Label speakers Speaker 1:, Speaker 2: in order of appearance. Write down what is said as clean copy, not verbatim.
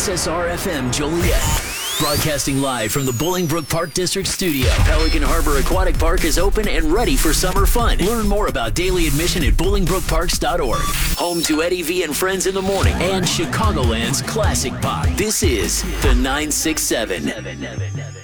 Speaker 1: KXSR-FM Joliet. Broadcasting live from the Bolingbrook Park District Studio. Pelican Harbor Aquatic Park is open and ready for summer fun. Learn more about daily admission at BolingbrookParks.org. Home to Eddie V and Friends in the Morning and Chicagoland's classic pop. This is the 967.